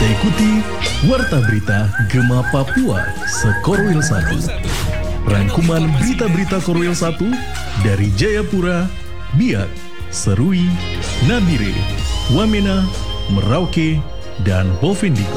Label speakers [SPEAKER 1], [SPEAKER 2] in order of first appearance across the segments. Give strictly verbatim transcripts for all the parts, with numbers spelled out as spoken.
[SPEAKER 1] Kita ikuti Warta Berita Gema Papua Sekorwil satu. Rangkuman berita-berita Korwil satu dari Jayapura, Biak, Serui, Nabire, Wamena, Merauke, dan Bovendigul.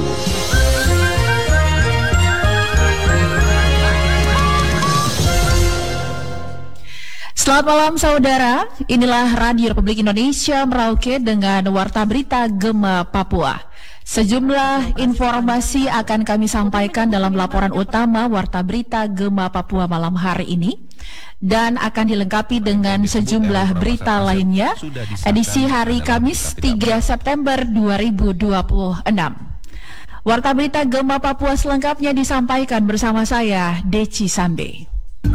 [SPEAKER 2] Selamat malam saudara, inilah Radio Republik Indonesia Merauke dengan Warta Berita Gema Papua. Sejumlah informasi akan kami sampaikan dalam laporan utama Warta Berita Gema Papua malam hari ini dan akan dilengkapi dengan sejumlah berita lainnya edisi hari Kamis tiga September dua ribu dua puluh enam. Warta Berita Gema Papua selengkapnya disampaikan bersama saya Deci Sambe.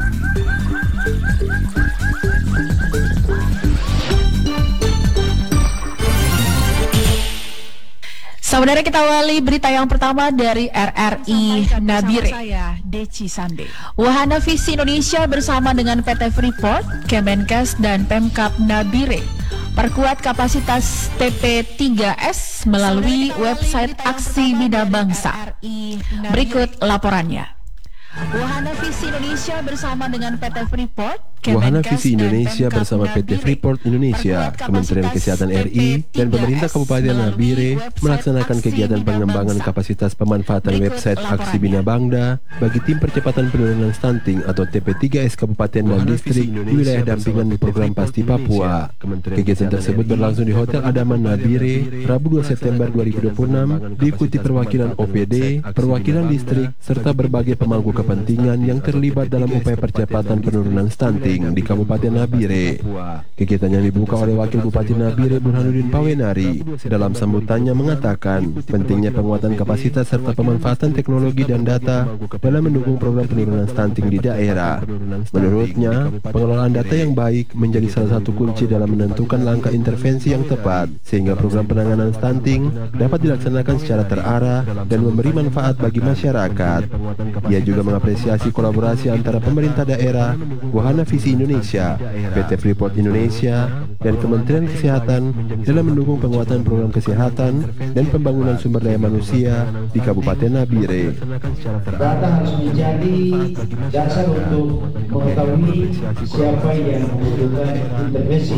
[SPEAKER 2] Saudara, kita awali berita yang pertama dari R R I Nabire. Saya Deci Sambe. Wahana Visi Indonesia bersama dengan P T Freeport, Kemenkes dan Pemkab Nabire perkuat kapasitas T P tiga S melalui website Aksi Bina Bangsa. Berikut laporannya. Wahana Visi Indonesia bersama dengan P T Freeport,
[SPEAKER 3] Wahana Visi Indonesia bersama P T Freeport Indonesia, Kementerian Kesehatan R I, dan pemerintah Kabupaten Nabire melaksanakan kegiatan pengembangan kapasitas pemanfaatan website Aksi Bina Bangda bagi tim percepatan penurunan stunting atau T P tiga S Kabupaten dan Distrik di wilayah dampingan di program Pasti Papua. Kegiatan tersebut berlangsung di Hotel Adaman Nabire, Rabu dua September dua ribu dua puluh enam, diikuti perwakilan O P D, perwakilan distrik, serta berbagai pemangku kepentingan yang terlibat dalam upaya percepatan penurunan stunting di Kabupaten Nabire. Kegiatan yang dibuka oleh Wakil Bupati Nabire Burhanuddin Pawenari dalam sambutannya mengatakan pentingnya penguatan kapasitas serta pemanfaatan teknologi dan data dalam mendukung program penurunan stunting di daerah. Menurutnya, pengelolaan data yang baik menjadi salah satu kunci dalam menentukan langkah intervensi yang tepat sehingga program penanganan stunting dapat dilaksanakan secara terarah dan memberi manfaat bagi masyarakat. Ia juga mengapresiasi kolaborasi antara pemerintah daerah, Wahana Visi Indonesia, P T Freeport Indonesia, dan Kementerian Kesehatan dalam mendukung penguatan program kesehatan dan pembangunan sumber daya manusia di Kabupaten Nabire.
[SPEAKER 4] Data harus menjadi dasar untuk mengetahui siapa yang membutuhkan intervensi,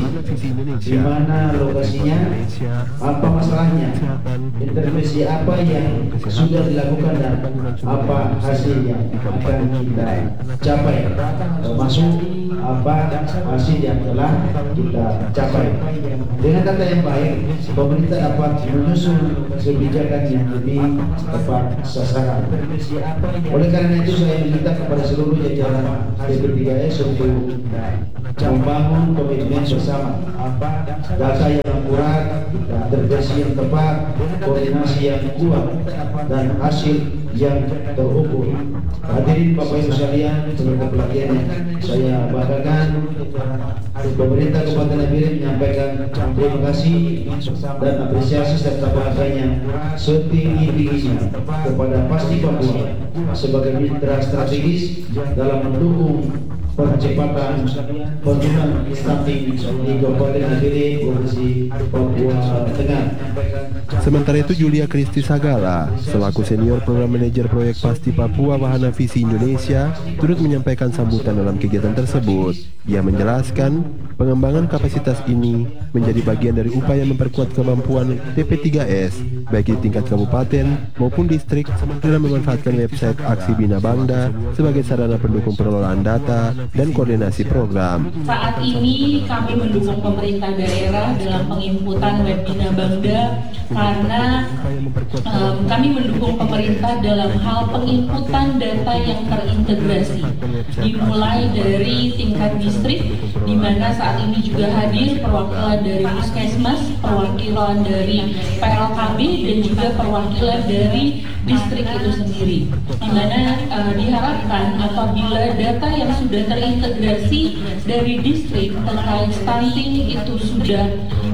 [SPEAKER 4] di mana lokasinya, apa masalahnya, intervensi apa yang sudah dilakukan dan apa hasil yang akan kita capai, termasuk apa hasil yang telah kita capai. Dengan data yang baik, pemerintah dapat menyusun kebijakan yang lebih tepat sasaran. Oleh karena itu, saya meminta kepada seluruh jajaran T P tiga S untuk membangun komitmen bersama, data yang akurat, intervensi yang tepat, koordinasi yang kuat, dan hasil yang terukur. Hadirin Bapak Ibu sekalian, peserta pelatihan yang saya banggakan, pemerintah Kabupaten Nabire menyampaikan terima kasih dan apresiasi serta bahagianya setinggi-tingginya kepada Pasti Papua sebagai mitra strategis dalam mendukung percepatan penurunan stunting di Kabupaten Nabire, Provinsi Papua Tengah.
[SPEAKER 3] Sementara itu, Julia Kristi Sagala selaku senior program manajer proyek Pasti Papua Wahana Visi Indonesia turut menyampaikan sambutan dalam kegiatan tersebut. Ia menjelaskan pengembangan kapasitas ini menjadi bagian dari upaya memperkuat kemampuan T P tiga S baik di tingkat kabupaten maupun distrik dalam memanfaatkan website Aksi Bina Bangda sebagai sarana pendukung pengelolaan data dan koordinasi program.
[SPEAKER 5] Saat ini kami mendukung pemerintah daerah dalam penginputan web Bina Bangda karena um, kami mendukung pemerintah dalam hal penginputan data yang terintegrasi, dimulai dari tingkat distrik, di mana saat ini juga hadir perwakilan dari Puskesmas, perwakilan dari P L K B, dan juga perwakilan dari distrik itu sendiri, di mana uh, diharapkan apabila data yang sudah terintegrasi dari distrik terkait stunting itu sudah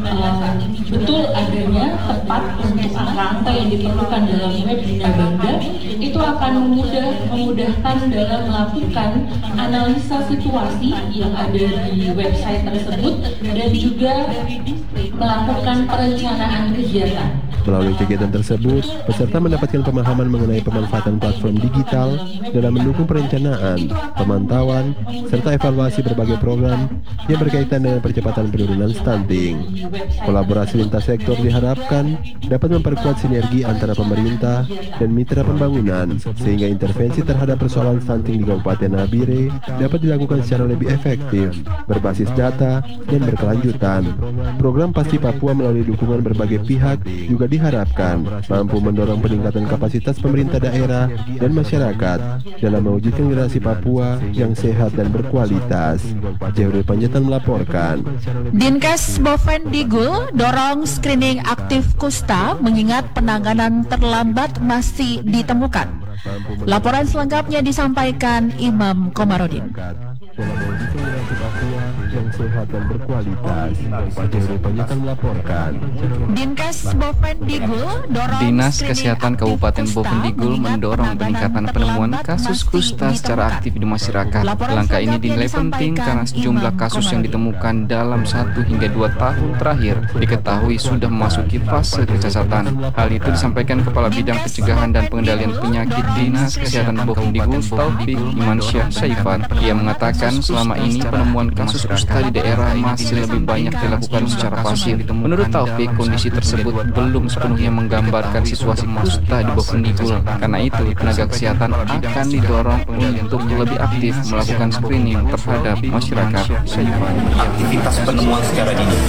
[SPEAKER 5] um, betul adanya tempat untuk angka-angka yang diperlukan dalam web Bina Bangda itu akan memudah, memudahkan dalam melakukan analisa situasi yang ada di website tersebut dan juga melakukan perencanaan kegiatan.
[SPEAKER 3] Melalui kegiatan tersebut, peserta mendapatkan pemahaman mengenai pemanfaatan platform digital dalam mendukung perencanaan, pemantauan, serta evaluasi berbagai program yang berkaitan dengan percepatan penurunan stunting. Kolaborasi lintas sektor diharapkan dapat memperkuat sinergi antara pemerintah dan mitra pembangunan, sehingga intervensi terhadap persoalan stunting di Kabupaten Nabire dapat dilakukan secara lebih efektif, berbasis data, dan berkelanjutan. Program Pasti Papua melalui dukungan berbagai pihak juga diharapkan mampu mendorong peningkatan kapasitas pemerintah daerah dan masyarakat dalam mewujudkan generasi Papua yang sehat dan berkualitas. Jehuri Panjaitan melaporkan.
[SPEAKER 2] Dinkes Bovendigul dorong screening aktif kusta mengingat penanganan terlambat masih ditemukan. Laporan selengkapnya disampaikan Imam Komarudin.
[SPEAKER 3] Dalam mewujudkan generasi Papua yang sehat dan berkualitas. Jehuri Panjaitan melaporkan.
[SPEAKER 2] Dinkes Bovendigul dorong
[SPEAKER 6] Dinas Kesehatan Kabupaten Bovendigul mendorong peningkatan penemuan kasus kusta secara aktif di masyarakat. Langkah ini dinilai penting karena sejumlah kasus yang ditemukan dalam satu hingga dua tahun terakhir diketahui sudah memasuki fase kecacatan. Hal itu disampaikan Kepala Bidang Pencegahan dan Pengendalian Penyakit Dinas Kesehatan Bovendigul, Taufik Imansyah Saifan. Ia mengatakan selama ini penemuan kasus kusta di daerah masih lebih banyak dilakukan secara pasif. Menurut Taufik, kondisi tersebut belum sepenuhnya menggambarkan situasi kusta di Bovendigul. Karena itu, tenaga kesehatan akan didorong untuk lebih aktif melakukan screening terhadap masyarakat.
[SPEAKER 7] Aktivitas penemuan secara dini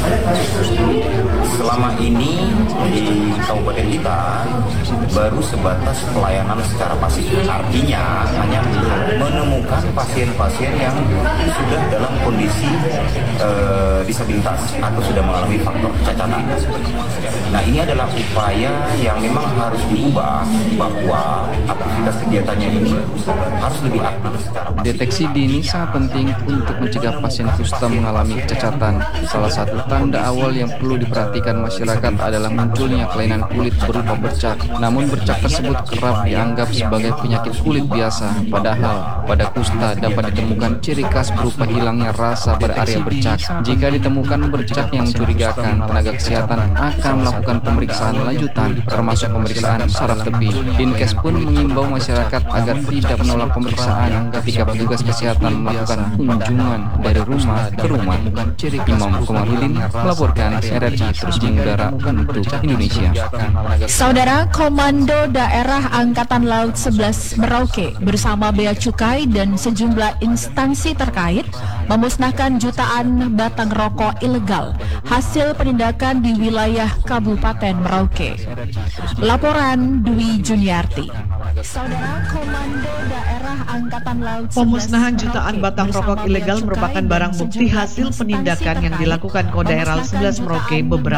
[SPEAKER 7] selama ini di kabupaten kita baru sebatas pelayanan secara pasif, artinya hanya menemukan pasien-pasien yang sudah dalam kondisi uh, disabilitas atau sudah mengalami faktor kecacatan. Nah, ini adalah upaya yang memang harus diubah, bahwa aktivitas kegiatannya ini harus lebih aktif secara pasif.
[SPEAKER 6] Deteksi dini sangat penting untuk mencegah pasien kusta mengalami kecacatan. Salah satu tanda awal yang perlu diperhatikan masyarakat adalah munculnya kelainan kulit berupa bercak. Namun bercak tersebut kerap dianggap sebagai penyakit kulit biasa. Padahal pada kusta dapat ditemukan ciri khas berupa hilangnya rasa pada area bercak. Jika ditemukan bercak yang mencurigakan, tenaga kesehatan akan melakukan pemeriksaan lanjutan, termasuk pemeriksaan saraf tepi. Dinkes pun mengimbau masyarakat agar tidak menolak pemeriksaan ketika petugas kesehatan melakukan kunjungan dari rumah ke rumah. Imam Komarudin melaporkan. R R I terus mengudara untuk Indonesia.
[SPEAKER 2] Saudara, Komando Daerah Angkatan Laut sebelas Merauke bersama Bea Cukai dan sejumlah instansi terkait memusnahkan jutaan batang rokok ilegal hasil penindakan di wilayah Kabupaten Merauke. Laporan Dwi Juniarti. Saudara, Komando Daerah Angkatan Laut
[SPEAKER 8] Pemusnahan jutaan batang rokok ilegal merupakan barang bukti hasil penindakan yang dilakukan Kodaeral sebelas Merauke beberapa